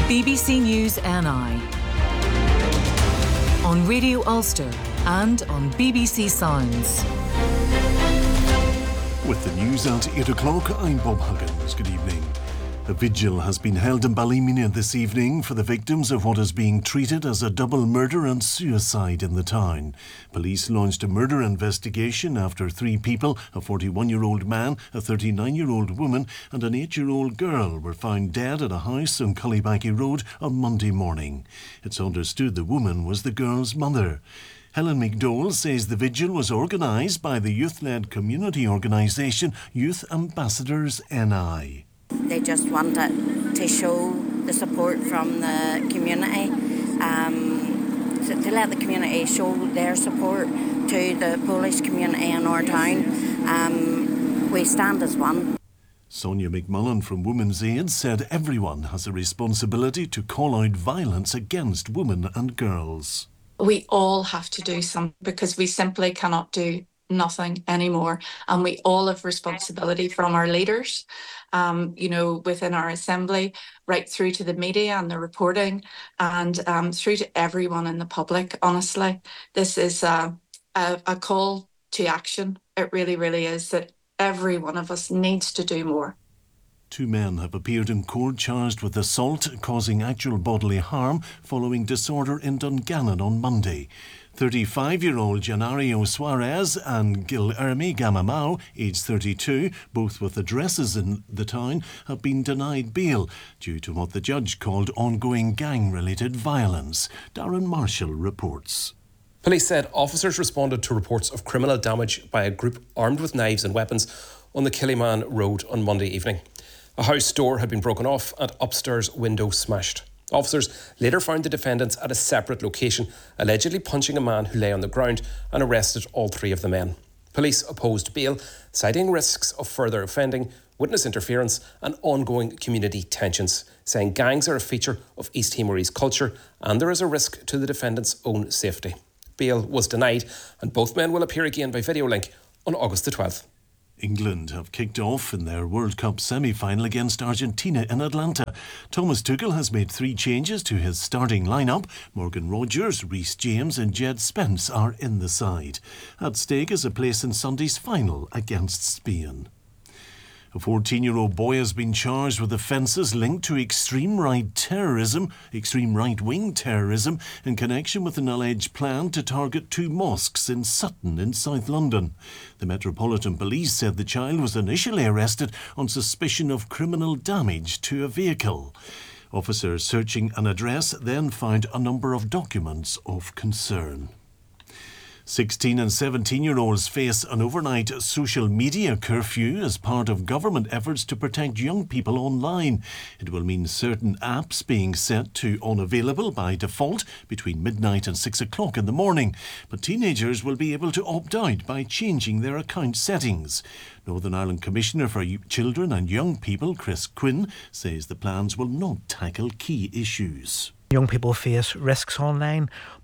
BBC News NI on Radio Ulster and on BBC Sounds. With the news at 8 o'clock, I'm Bob Huggins. Good evening. A vigil has been held in Ballymena this evening for the victims of what is being treated as a double murder and suicide in the town. Police launched a murder investigation after 3 people, a 41-year-old man, a 39-year-old woman and an 8-year-old girl, were found dead at a house on Cullibackie Road on Monday morning. It's understood the woman was the girl's mother. Helen McDowell says the vigil was organised by the youth-led community organisation Youth Ambassadors NI. They just wanted to show the support from the community, to let the community show their support to the Polish community in our town. We stand as one. Sonia McMullen from Women's Aid said everyone has a responsibility to call out violence against women and girls. We all have to do something because we simply cannot do nothing anymore, and we all have responsibility from our leaders, within our assembly, right through to the media and the reporting, and through to everyone in the public. Honestly, this is a call to action. It really, really is, that every one of us needs to do more. 2 men have appeared in court charged with assault causing actual bodily harm following disorder in Dungannon on Monday. 35-year-old Janario Suarez and Guilherme Gamamau, aged 32, both with addresses in the town, have been denied bail due to what the judge called ongoing gang-related violence. Darren Marshall reports. Police said officers responded to reports of criminal damage by a group armed with knives and weapons on the Killyman Road on Monday evening. A house door had been broken off and upstairs window smashed. Officers later found the defendants at a separate location, allegedly punching a man who lay on the ground, and arrested all 3 of the men. Police opposed bail, citing risks of further offending, witness interference and ongoing community tensions, saying gangs are a feature of East Timorese culture and there is a risk to the defendants' own safety. Bail was denied and both men will appear again by video link on August the 12th. England have kicked off in their World Cup semi-final against Argentina in Atlanta. Thomas Tuchel has made 3 changes to his starting lineup. Morgan Rogers, Reece James and Jed Spence are in the side. At stake is a place in Sunday's final against Spain. A 14-year-old boy has been charged with offences linked to extreme right-wing terrorism in connection with an alleged plan to target 2 mosques in Sutton in South London. The Metropolitan Police said the child was initially arrested on suspicion of criminal damage to a vehicle. Officers searching an address then found a number of documents of concern. 16 and 17-year-olds face an overnight social media curfew as part of government efforts to protect young people online. It will mean certain apps being set to unavailable by default between midnight and 6 o'clock in the morning. But teenagers will be able to opt out by changing their account settings. Northern Ireland Commissioner for Children and Young People, Chris Quinn, says the plans will not tackle key issues. Young people face risks online,